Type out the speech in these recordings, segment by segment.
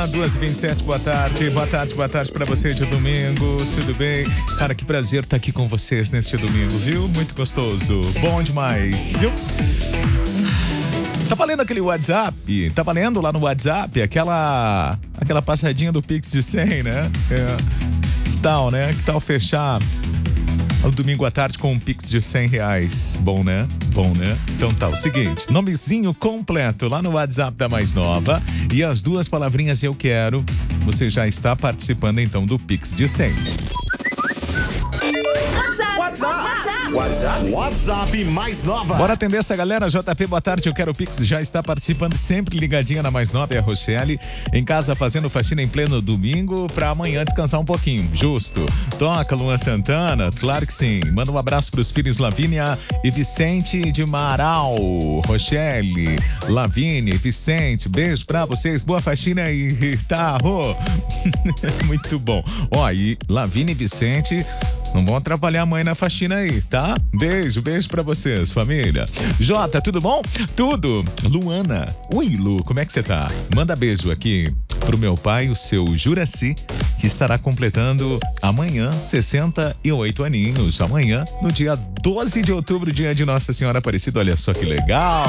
2h27, boa tarde. Boa tarde pra você de domingo, tudo bem? Cara, que prazer estar aqui com vocês neste domingo, viu? Muito gostoso, bom demais, viu? Tá valendo aquele WhatsApp? Tá valendo lá no WhatsApp aquela passadinha do Pix de 100, né? Que tal, né? Que tal fechar o domingo à tarde com um Pix de R$100? Bom, né? Bom, né? Então tá, o seguinte, nomezinho completo lá no WhatsApp da Mais Nova e as duas palavrinhas eu quero. Você já está participando então do Pix de 100. WhatsApp Mais Nova. Bora atender essa galera. JP, boa tarde, eu quero o Pix. Já está participando, sempre ligadinha na Mais Nova, é a Rochelle. Em casa fazendo faxina em pleno domingo pra amanhã descansar um pouquinho. Justo. Toca, Luan Santana? Claro que sim. Manda um abraço pros filhos Lavínia e Vicente de Marau. Rochelle, Lavínia, Vicente, beijo pra vocês. Boa faxina e tá, muito bom. Ó, e Lavínia e Vicente, não vão atrapalhar a mãe na faxina aí, tá? Beijo pra vocês, família. Jota, tudo bom? Tudo. Luana. Oi, Lu, como é que você tá? Manda beijo aqui pro meu pai, o seu Juraci, que estará completando amanhã 68 aninhos. Amanhã, no dia 12 de outubro, dia de Nossa Senhora Aparecida. Olha só que legal.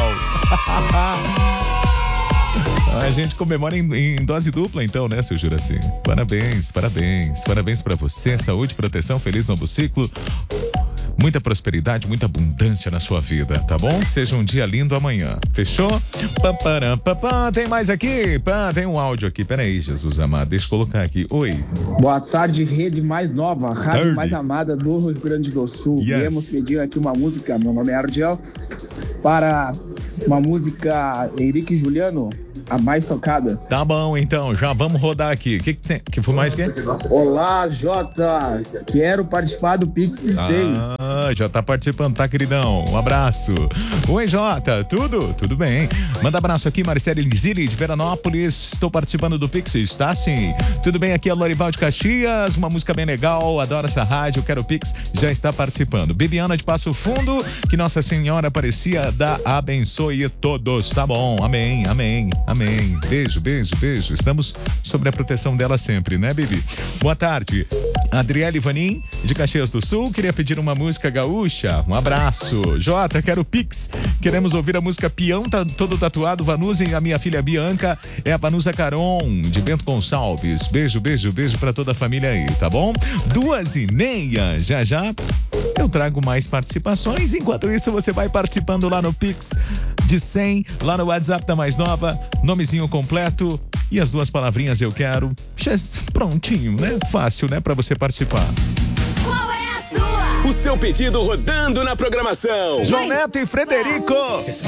A gente comemora em dose dupla então, né, seu Juraci? Parabéns pra você, saúde, proteção, feliz novo ciclo, muita prosperidade, muita abundância na sua vida, tá bom? Seja um dia lindo amanhã, fechou? Tem mais aqui? Tem um áudio aqui, peraí, Jesus amado, deixa eu colocar aqui. Oi. Boa tarde, Rede Mais Nova, rádio mais amada do Rio Grande do Sul. Viemos pedir aqui uma música, meu nome é Ardiel, para uma música Henrique e Juliano, a mais tocada. Tá bom, então, já vamos rodar aqui. O que tem? Que foi mais que? Olá, Jota. Quero participar do Pix de 100. Já tá participando, tá, queridão? Um abraço. Oi, Jota. Tudo bem. Manda abraço aqui, Maristela Eliziri, de Veranópolis. Estou participando do Pix, está sim. Tudo bem, aqui é Lorival de Caxias. Uma música bem legal, adoro essa rádio, quero o Pix, já está participando. Bibiana de Passo Fundo, que Nossa Senhora Aparecida abençoe todos. Tá bom, amém. Beijo. Estamos sobre a proteção dela sempre, né, Bibi? Boa tarde. Adriele Vanim, de Caxias do Sul, queria pedir uma música gaúcha. Um abraço. Jota, quero Pix. Queremos ouvir a música Peão, tá todo tatuado. Vanusa e a minha filha Bianca é a Vanusa Caron, de Bento Gonçalves. Beijo pra toda a família aí, tá bom? 2h30, já eu trago mais participações. Enquanto isso, você vai participando lá no Pix de 100, lá no WhatsApp da Mais Nova, nomezinho completo e as duas palavrinhas eu quero. Prontinho, né? Fácil, né? Pra você participar. Qual é a sua? O seu pedido rodando na programação. João Neto e Frederico.